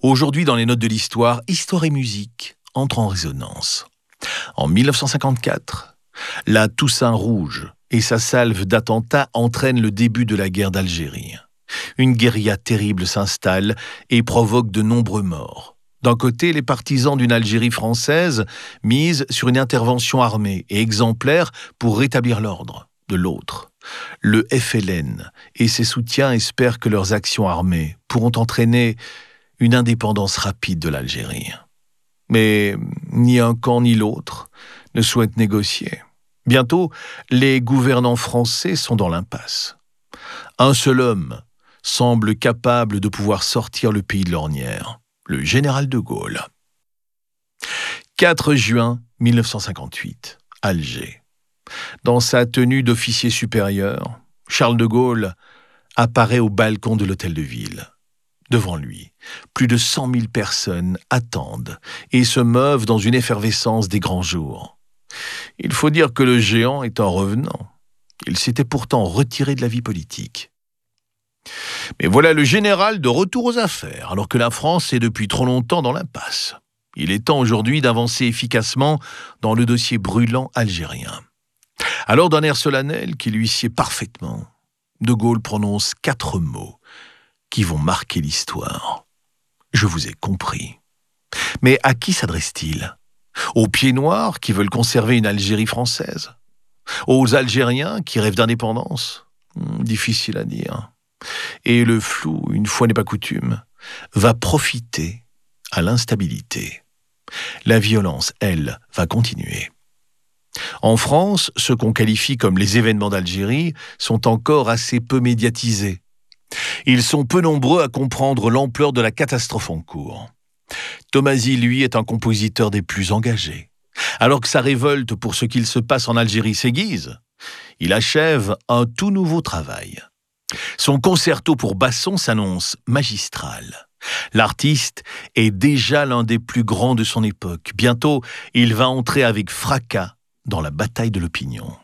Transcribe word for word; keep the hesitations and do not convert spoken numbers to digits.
Aujourd'hui, dans les notes de l'histoire, histoire et musique entrent en résonance. En mille neuf cent cinquante-quatre, la Toussaint rouge et sa salve d'attentats entraînent le début de la guerre d'Algérie. Une guérilla terrible s'installe et provoque de nombreux morts. D'un côté, les partisans d'une Algérie française misent sur une intervention armée et exemplaire pour rétablir l'ordre. De l'autre, le F L N et ses soutiens espèrent que leurs actions armées pourront entraîner une indépendance rapide de l'Algérie. Mais ni un camp ni l'autre ne souhaitent négocier. Bientôt, les gouvernants français sont dans l'impasse. Un seul homme semble capable de pouvoir sortir le pays de l'ornière, le général de Gaulle. quatre juin mille neuf cent cinquante-huit, Alger. Dans sa tenue d'officier supérieur, Charles de Gaulle apparaît au balcon de l'hôtel de ville. Devant lui, plus de cent mille personnes attendent et se meuvent dans une effervescence des grands jours. Il faut dire que le géant est un revenant. Il s'était pourtant retiré de la vie politique. Mais voilà le général de retour aux affaires, alors que la France est depuis trop longtemps dans l'impasse. Il est temps aujourd'hui d'avancer efficacement dans le dossier brûlant algérien. Alors, d'un air solennel qui lui sied parfaitement, de Gaulle prononce quatre mots qui vont marquer l'histoire. Je vous ai compris. Mais à qui s'adresse-t-il ? Aux pieds noirs qui veulent conserver une Algérie française ? Aux Algériens qui rêvent d'indépendance ? hmm, Difficile à dire. Et le flou, une fois n'est pas coutume, va profiter à l'instabilité. La violence, elle, va continuer. En France, ce qu'on qualifie comme les événements d'Algérie sont encore assez peu médiatisés. Ils sont peu nombreux à comprendre l'ampleur de la catastrophe en cours. Tomassi, lui, est un compositeur des plus engagés. Alors que sa révolte pour ce qu'il se passe en Algérie s'aiguise, il achève un tout nouveau travail. Son concerto pour basson s'annonce magistral. L'artiste est déjà l'un des plus grands de son époque. Bientôt, il va entrer avec fracas dans la bataille de l'opinion.